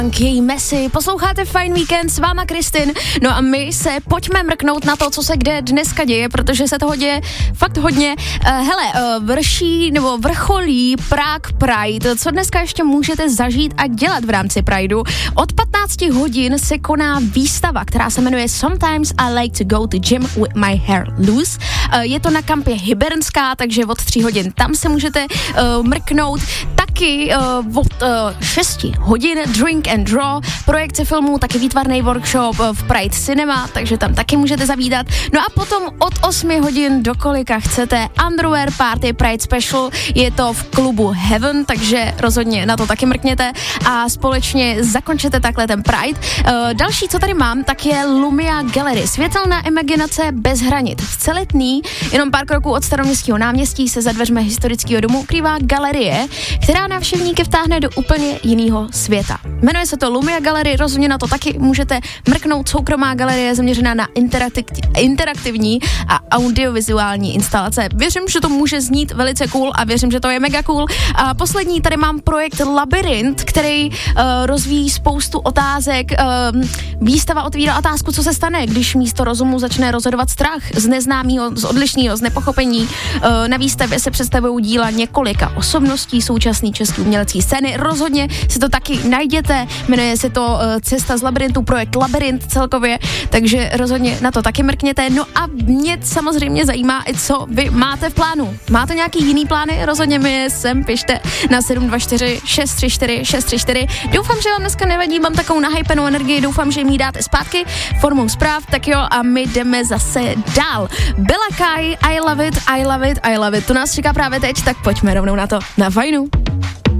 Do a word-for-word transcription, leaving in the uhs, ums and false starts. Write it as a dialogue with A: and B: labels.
A: Key Messi, posloucháte Fajn víkend, s váma Kristin, no a my se pojďme mrknout na to, co se kde dneska děje, protože se toho děje fakt hodně. Uh, hele, uh, vrší nebo vrcholí Prague Pride, co dneska ještě můžete zažít a dělat v rámci Prideu. Od patnácti hodin se koná výstava, která se jmenuje Sometimes I Like to Go to Gym with My Hair Loose. Uh, je to na kampě Hybernská, takže od tří hodin tam se můžete uh, mrknout. Taky uh, od uh, šesti hodin Drink and Draw, projekce filmů, taky výtvarný workshop v Pride Cinema, takže tam taky můžete zavídat. No a potom od osmi hodin do kolika chcete Underwear Party Pride Special, je to v klubu Heaven, takže rozhodně na to taky mrkněte a společně zakončete takhle ten Pride. Uh, další, co tady mám, tak je Lumia Gallery, světelná imaginace bez hranic. V Celetný, jenom pár kroků od Staroměstského náměstí, se za dveřmi historického domu ukrývá galerie, která návštěvníky vtáhne do úplně jiného světa. Jmenuje se to Lumia Gallery, rozhodně na to taky můžete mrknout. Soukromá galerie zaměřená na interaktiv- interaktivní a audiovizuální instalace. Věřím, že to může znít velice cool a věřím, že to je mega cool. A poslední, tady mám projekt Labyrint, který uh, rozvíjí spoustu otázek. Uh, výstava otvírá otázku, co se stane, když místo rozumu začne rozhodovat strach z neznámého, z odlišného, z nepochopení. Uh, na výstavě se představují díla několika osobností současné české umělecké scény. Rozhodně si to taky najděte. Jmenuje se to uh, Cesta z labyrintu, projekt Labyrint celkově, takže rozhodně na to taky mrkněte. No a mě samozřejmě zajímá, co vy máte v plánu. Máte nějaký jiný plány? Rozhodně mi je sem pište na sedm dva čtyři šest tři čtyři šest tři čtyři. Doufám, že vám dneska nevadí, mám takovou nahypenou energii, doufám, že mi dáte zpátky formou zpráv, tak jo, a my jdeme zase dál. Bella Kai, I love it, I love it, I love it. To nás čeká právě teď, tak pojďme rovnou na to, na Fajnu.